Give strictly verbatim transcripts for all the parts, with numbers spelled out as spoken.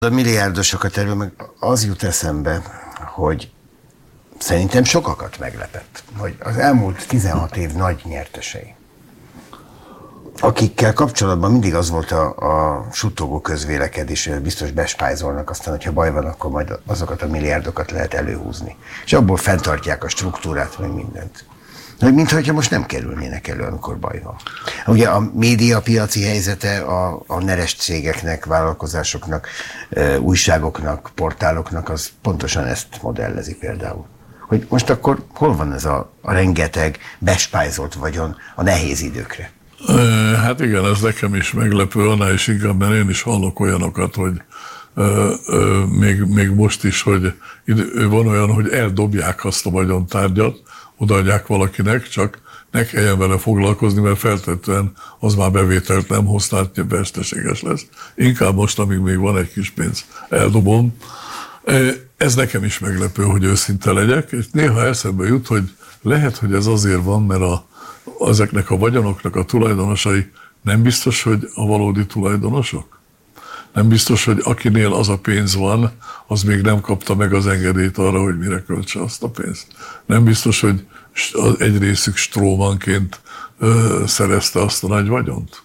A milliárdosokat erről meg az jut eszembe, hogy szerintem sokakat meglepett, hogy az elmúlt tizenhat év nagy nyertesei, akikkel kapcsolatban mindig az volt a, a suttogó közvélekedés, hogy biztos bespájzolnak, aztán, hogyha baj van, akkor majd azokat a milliárdokat lehet előhúzni. És abból fenntartják a struktúrát, meg mindent. Hogy mintha most nem kerülnének elő, amikor baj van. Ugye a médiapiaci helyzete a, a neres cégeknek, vállalkozásoknak, újságoknak, portáloknak, az pontosan ezt modellezi például. Hogy most akkor hol van ez a, a rengeteg bespájzolt vagyon a nehéz időkre? Hát igen, ez nekem is meglepő, annál is inkább, mert én is hallok olyanokat, hogy ö, ö, még, még most is, hogy van olyan, hogy eldobják azt a vagyontárgyat, odaadják valakinek, csak ne kelljen vele foglalkozni, mert feltétlenül az már bevételt nem hoz, tehát veszteséges lesz. Inkább most, amíg még van egy kis pénz, eldobom. Ez nekem is meglepő, hogy őszinte legyek, és néha eszembe jut, hogy lehet, hogy ez azért van, mert a, ezeknek a vagyonoknak a tulajdonosai nem biztos, hogy a valódi tulajdonosok. Nem biztos, hogy akinél az a pénz van, az még nem kapta meg az engedélyt arra, hogy mire költse azt a pénzt. Nem biztos, hogy egy részük strómanként ö, szerezte azt a nagy vagyont.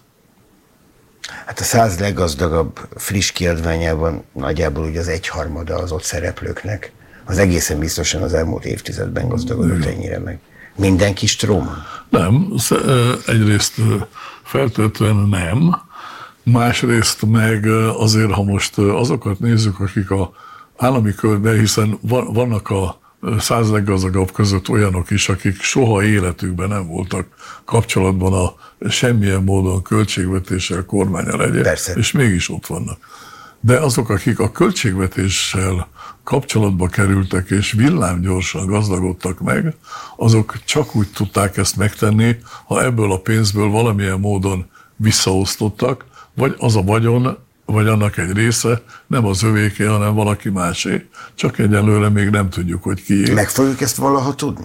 Hát a száz leggazdagabb friss kiadványában nagyjából ugye az egyharmada az ott szereplőknek. Az egészen biztosan az elmúlt évtizedben gazdagodott ennyire meg. Mindenki stróman? Nem, egyrészt feltétlenül nem. Másrészt meg azért, ha most azokat nézzük, akik a állami költségvetésben, hiszen vannak a száz leggazdagabb között olyanok is, akik soha életükben nem voltak kapcsolatban a semmilyen módon költségvetéssel, kormánnyal egyet, és mégis ott vannak. De azok, akik a költségvetéssel kapcsolatba kerültek és villámgyorsan gazdagodtak meg, azok csak úgy tudták ezt megtenni, ha ebből a pénzből valamilyen módon visszaosztottak, vagy az a vagyon, vagy annak egy része nem az övéké, hanem valaki másé. Csak egyelőre még nem tudjuk, hogy kié. Meg fogjuk ezt valaha tudni?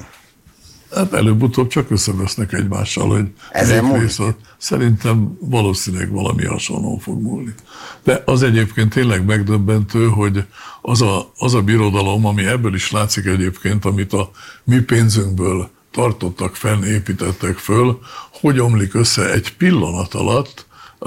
Hát előbb-utóbb csak összevesznek egymással, hogy ezen része. Szerintem valószínűleg valami hasonló fog múlni. De az egyébként tényleg megdöbbentő, hogy az a, az a birodalom, ami ebből is látszik egyébként, amit a mi pénzünkből tartottak fenn, építettek föl, hogy omlik össze egy pillanat alatt,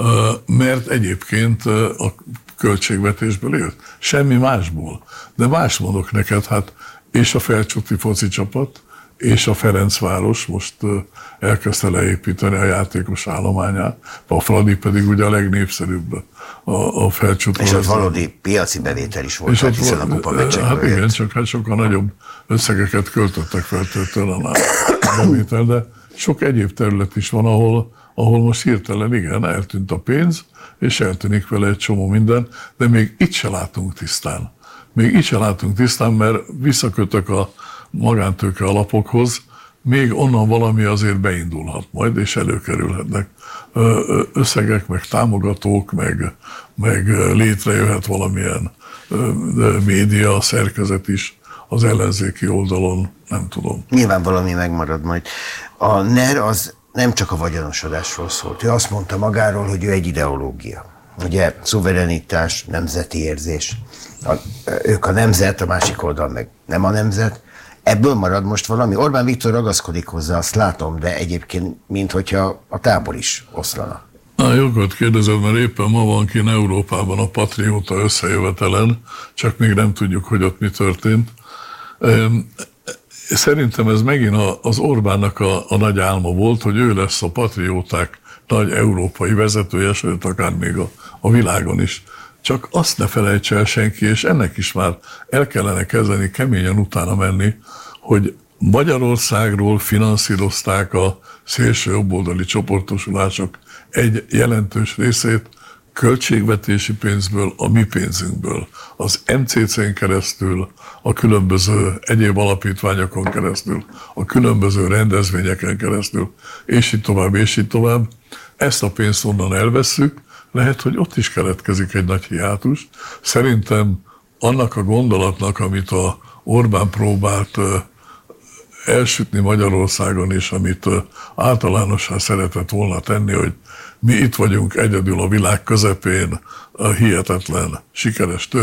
mert egyébként a költségvetésből élt. Semmi másból. De más mondok neked, hát és a Felcsúti foci csapat, és a Ferencváros most elkezdte leépíteni a játékos állományát, a Fradi pedig ugye a legnépszerűbb a, a Felcsúti. És ott valódi piaci bevétel is volt, hát hiszen a kupa meccsekből Hát igen, csak hát sokkal nagyobb összegeket költöttek feltétlenül a bevétel, de sok egyéb terület is van, ahol ahol most hirtelen igen, eltűnt a pénz, és eltűnik vele egy csomó minden, de még itt se látunk tisztán. Még itt se látunk tisztán, mert visszakötök a magántőke alapokhoz, még onnan valami azért beindulhat majd, és előkerülhetnek összegek, meg támogatók, meg, meg létrejöhet valamilyen média szerkezet is az ellenzéki oldalon, nem tudom. Nyilván valami megmarad majd. A NER az nem csak a vagyonosodásról szólt. Ő azt mondta magáról, hogy ő egy ideológia. Ugye szuverenitás, nemzeti érzés. A, ők a nemzet, a másik oldal meg nem a nemzet. Ebből marad most valami. Orbán Viktor ragaszkodik hozzá, azt látom, de egyébként minthogyha a tábor is oszlana. Na, jogot kérdezed, mert éppen ma van kint Európában a patrióta összejövetelen, csak még nem tudjuk, hogy ott mi történt. Szerintem ez megint az Orbánnak a, a nagy álma volt, hogy ő lesz a patrióták nagy európai vezetője, sőt akár még a, a világon is. Csak azt ne felejts el senki, és ennek is már el kellene kezdeni keményen utána menni, hogy Magyarországról finanszírozták a szélső jobboldali csoportosulások egy jelentős részét költségvetési pénzből, a mi pénzünkből, az em cé cén keresztül, a különböző egyéb alapítványokon keresztül, a különböző rendezvényeken keresztül, és így tovább, és így tovább. Ezt a pénzt onnan elvesszük, lehet, hogy ott is keletkezik egy nagy hiátus. Szerintem annak a gondolatnak, amit a Orbán próbált elsütni Magyarországon is, amit általánossá szeretett volna tenni, hogy mi itt vagyunk egyedül a világ közepén, a hihetetlen sikeres